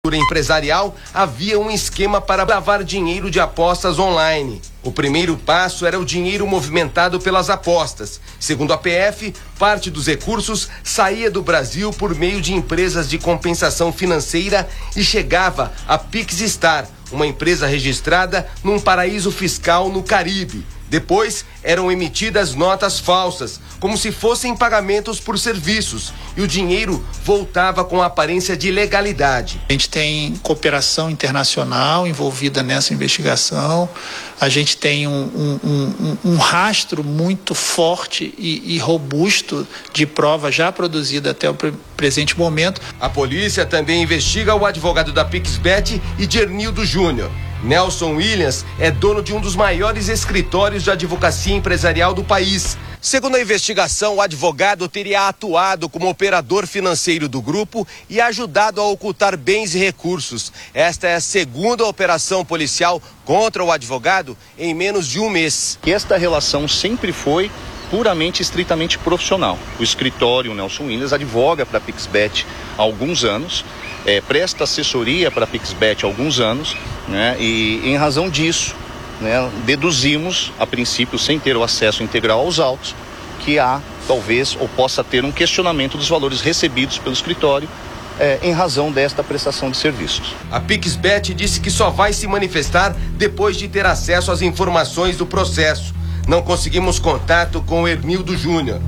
empresarial, havia um esquema para lavar dinheiro de apostas online. O primeiro passo era o dinheiro movimentado pelas apostas. Segundo a PF, parte dos recursos saía do Brasil por meio de empresas de compensação financeira e chegava a PixStar, uma empresa registrada num paraíso fiscal no Caribe. Depois, eram emitidas notas falsas, como se fossem pagamentos por serviços, e o dinheiro voltava com a aparência de legalidade. A gente tem cooperação internacional envolvida nessa investigação, a gente tem um rastro muito forte e robusto de prova já produzida até o presente momento. A polícia também investiga o advogado da PixBet e Gernildo Júnior. Nelson Williams é dono de um dos maiores escritórios de advocacia empresarial do país. Segundo a investigação, o advogado teria atuado como operador financeiro do grupo e ajudado a ocultar bens e recursos. Esta é a segunda operação policial contra o advogado em menos de um mês. Esta relação sempre foi puramente, estritamente profissional. O escritório Nelson Williams advoga para a PixBet há alguns anos, presta assessoria para a PixBet há alguns anos, né? E em razão disso, né, deduzimos, a princípio, sem ter o acesso integral aos autos, que há, talvez, ou possa ter um questionamento dos valores recebidos pelo escritório em razão desta prestação de serviços. A PixBet disse que só vai se manifestar depois de ter acesso às informações do processo. Não conseguimos contato com o Gernildo Júnior.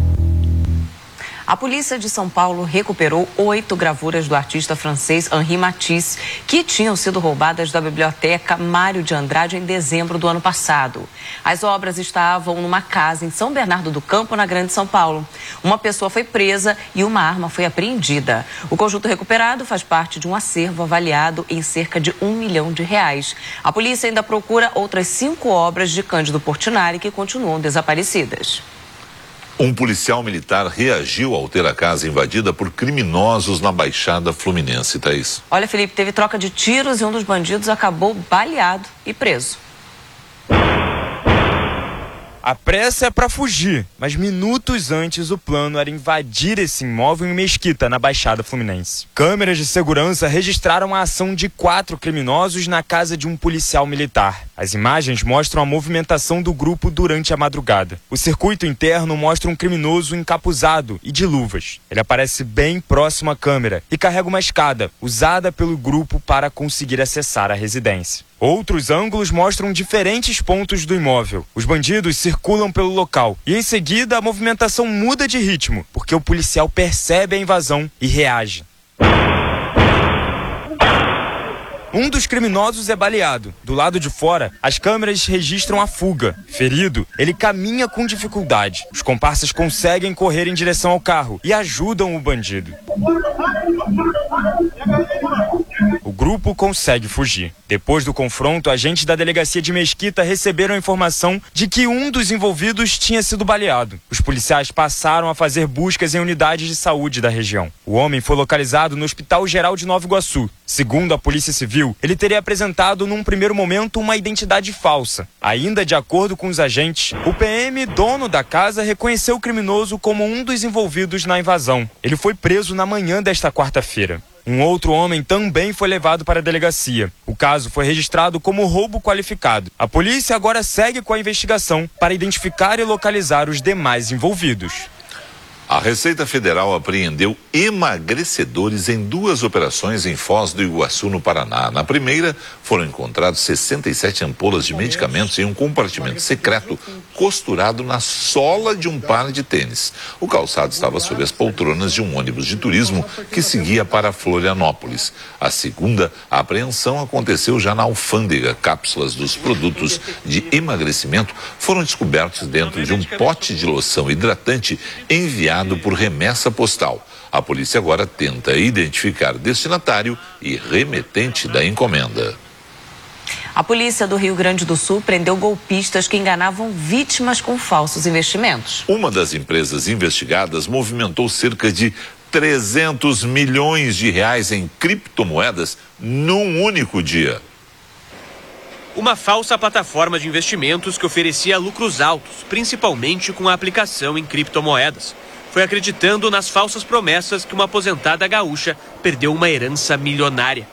A polícia de São Paulo recuperou 8 gravuras do artista francês Henri Matisse, que tinham sido roubadas da biblioteca Mário de Andrade em dezembro do ano passado. As obras estavam numa casa em São Bernardo do Campo, na Grande São Paulo. Uma pessoa foi presa e uma arma foi apreendida. O conjunto recuperado faz parte de um acervo avaliado em cerca de R$1 milhão. A polícia ainda procura outras 5 obras de Cândido Portinari que continuam desaparecidas. Um policial militar reagiu ao ter a casa invadida por criminosos na Baixada Fluminense, Thaís. Olha, Felipe, teve troca de tiros e um dos bandidos acabou baleado e preso. A pressa é para fugir, mas minutos antes o plano era invadir esse imóvel em Mesquita, na Baixada Fluminense. Câmeras de segurança registraram a ação de 4 criminosos na casa de um policial militar. As imagens mostram a movimentação do grupo durante a madrugada. O circuito interno mostra um criminoso encapuzado e de luvas. Ele aparece bem próximo à câmera e carrega uma escada, usada pelo grupo para conseguir acessar a residência. Outros ângulos mostram diferentes pontos do imóvel. Os bandidos circulam pelo local e, em seguida, a movimentação muda de ritmo, porque o policial percebe a invasão e reage. Um dos criminosos é baleado. Do lado de fora, as câmeras registram a fuga. Ferido, ele caminha com dificuldade. Os comparsas conseguem correr em direção ao carro e ajudam o bandido. O grupo consegue fugir. Depois do confronto, agentes da delegacia de Mesquita receberam a informação de que um dos envolvidos tinha sido baleado. Os policiais passaram a fazer buscas em unidades de saúde da região. O homem foi localizado no Hospital Geral de Nova Iguaçu. Segundo a Polícia Civil, ele teria apresentado num primeiro momento uma identidade falsa. Ainda de acordo com os agentes, o PM, dono da casa, reconheceu o criminoso como um dos envolvidos na invasão. Ele foi preso na manhã desta quarta-feira. Um outro homem também foi levado para a delegacia. O caso foi registrado como roubo qualificado. A polícia agora segue com a investigação para identificar e localizar os demais envolvidos. A Receita Federal apreendeu emagrecedores em 2 operações em Foz do Iguaçu, no Paraná. Na primeira, foram encontrados 67 ampolas de medicamentos em um compartimento secreto costurado na sola de um par de tênis. O calçado estava sob as poltronas de um ônibus de turismo que seguia para Florianópolis. A segunda apreensão aconteceu já na alfândega. Cápsulas dos produtos de emagrecimento foram descobertos dentro de um pote de loção hidratante enviado por remessa postal. A polícia agora tenta identificar destinatário e remetente da encomenda. A polícia do Rio Grande do Sul prendeu golpistas que enganavam vítimas com falsos investimentos. Uma das empresas investigadas movimentou cerca de 300 milhões de reais em criptomoedas num único dia. Uma falsa plataforma de investimentos que oferecia lucros altos, principalmente com a aplicação em criptomoedas. Foi acreditando nas falsas promessas que uma aposentada gaúcha perdeu uma herança milionária.